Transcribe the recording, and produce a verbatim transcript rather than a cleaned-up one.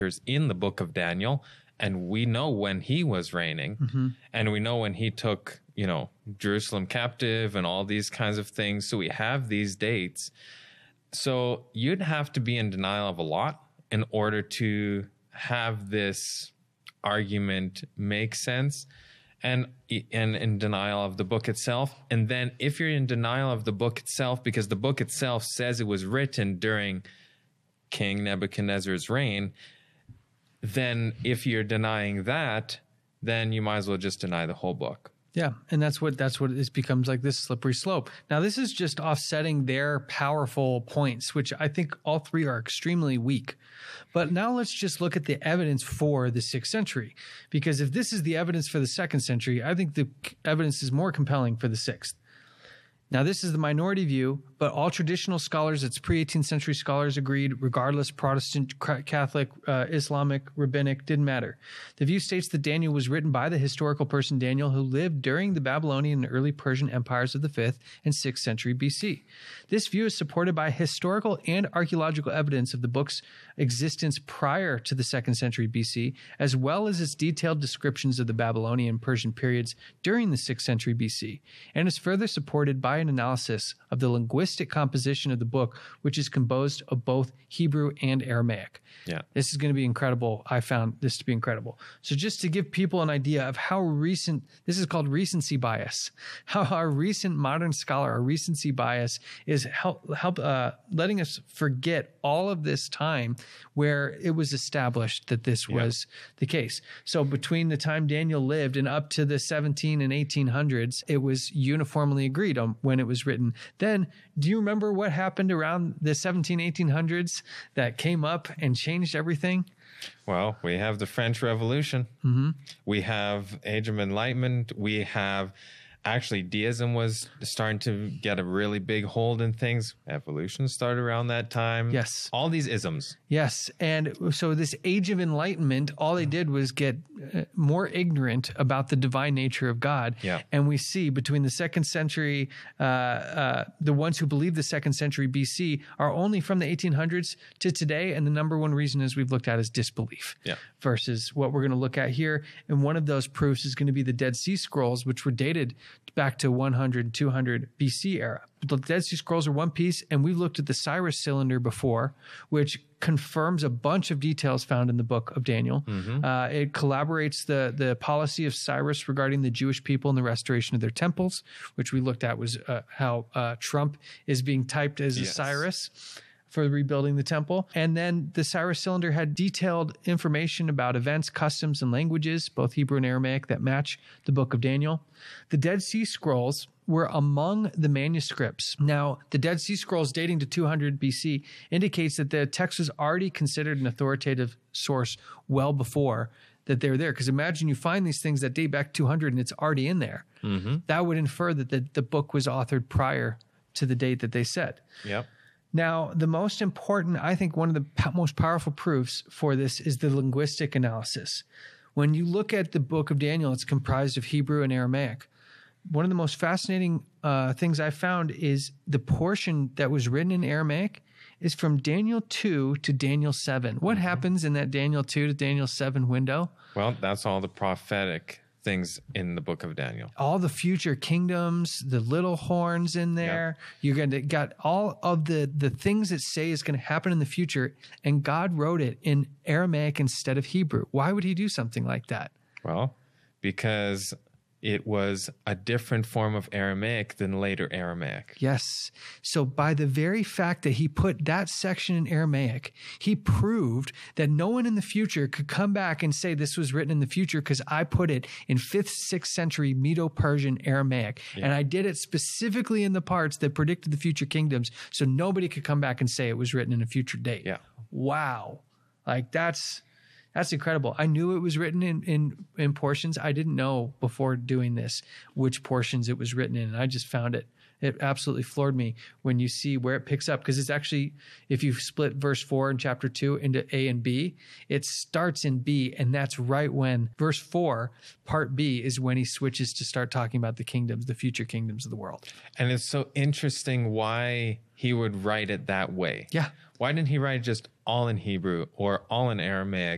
in the book of Daniel, and we know when he was reigning, mm-hmm. and we know when he took, you know, Jerusalem captive and all these kinds of things. So we have these dates. So you'd have to be in denial of a lot in order to have this argument make sense, and and in denial of the book itself. And then if you're in denial of the book itself, because the book itself says it was written during King Nebuchadnezzar's reign, then if you're denying that, then you might as well just deny the whole book. Yeah, and that's what that's what it becomes, like this slippery slope. Now, this is just offsetting their powerful points, which I think all three are extremely weak. But now let's just look at the evidence for the sixth century, because if this is the evidence for the second century, I think the evidence is more compelling for the sixth. Now, this is the minority view, but all traditional scholars, it's pre-eighteenth century scholars, agreed, regardless, Protestant, Catholic, uh, Islamic, Rabbinic, didn't matter. The view states that Daniel was written by the historical person Daniel, who lived during the Babylonian and early Persian empires of the fifth and sixth century B C. This view is supported by historical and archaeological evidence of the book's existence prior to the second century B C, as well as its detailed descriptions of the Babylonian and Persian periods during the sixth century B C, and is further supported by an analysis of the linguistic composition of the book, which is composed of both Hebrew and Aramaic. Yeah. This is going to be incredible. I found this to be incredible. So just to give people an idea of how recent, this is called recency bias, how our recent modern scholar, our recency bias is help, help uh, letting us forget all of this time where it was established that this yeah. was the case. So between the time Daniel lived and up to the seventeen and eighteen hundreds, it was uniformly agreed on when it was written. Then, do you remember what happened around the seventeen, eighteen hundreds that came up and changed everything? Well, we have the French Revolution. Mm-hmm. We have Age of Enlightenment. We have actually deism was starting to get a really big hold in things. Evolution started around that time. Yes. All these isms. Yes. And so this Age of Enlightenment, all they did was get uh, more ignorant about the divine nature of God. Yeah. And we see between the second century, uh, uh, the ones who believe the second century B C are only from the eighteen hundreds to today. And the number one reason, as we've looked at, is disbelief. Yeah. Versus what we're going to look at here. And one of those proofs is going to be the Dead Sea Scrolls, which were dated back to one hundred, two hundred B C era. The Dead Sea Scrolls are one piece, and we looked at the Cyrus cylinder before, which confirms a bunch of details found in the book of Daniel. Mm-hmm. Uh, it collaborates the, the policy of Cyrus regarding the Jewish people and the restoration of their temples, which we looked at was uh, how uh, Trump is being typed as yes. a Cyrus for rebuilding the temple. And then the Cyrus cylinder had detailed information about events, customs, and languages, both Hebrew and Aramaic, that match the book of Daniel. The Dead Sea Scrolls were among the manuscripts. Now, the Dead Sea Scrolls dating to two hundred B C indicates that the text was already considered an authoritative source well before that they're there. Because imagine you find these things that date back two hundred and it's already in there. Mm-hmm. That would infer that the, the book was authored prior to the date that they said. Yep. Now, the most important, I think one of the po- most powerful proofs for this is the linguistic analysis. When you look at the book of Daniel, it's comprised of Hebrew and Aramaic. One of the most fascinating uh, things I found is the portion that was written in Aramaic is from Daniel two to Daniel seven. What mm-hmm. happens in that Daniel two to Daniel seven window? Well, that's all the prophetic things in the book of Daniel. All the future kingdoms, the little horns in there. Yep. You're going to got all of the, the things that say is going to happen in the future, and God wrote it in Aramaic instead of Hebrew. Why would he do something like that? Well, because it was a different form of Aramaic than later Aramaic. Yes. So by the very fact that he put that section in Aramaic, he proved that no one in the future could come back and say this was written in the future because I put it in fifth, sixth century Medo-Persian Aramaic. Yeah. And I did it specifically in the parts that predicted the future kingdoms, so nobody could come back and say it was written in a future date. Yeah. Wow. Like that's... That's incredible. I knew it was written in, in, in portions. I didn't know before doing this which portions it was written in. And I just found it. It absolutely floored me when you see where it picks up. Because it's actually, if you split verse four in chapter two into A and B, it starts in B. And that's right when verse four, part B, is when he switches to start talking about the kingdoms, the future kingdoms of the world. And it's so interesting why he would write it that way. Yeah. Why didn't he write just all in Hebrew or all in Aramaic?